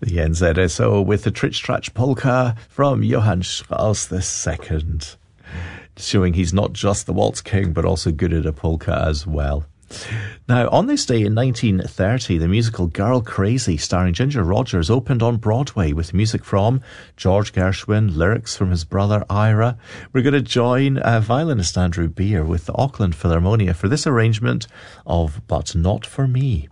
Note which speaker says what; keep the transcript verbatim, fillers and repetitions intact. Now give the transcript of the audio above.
Speaker 1: The N Z S O with the Tritch Tratch polka from Johann Strauss the Second, showing he's not just the waltz king but also good at a polka as well. Now, on this day in nineteen thirty, the musical Girl Crazy, starring Ginger Rogers, opened on Broadway with music from George Gershwin, lyrics from his brother Ira. We're going to join uh, violinist Andrew Beer with the Auckland Philharmonia for this arrangement of But Not For Me.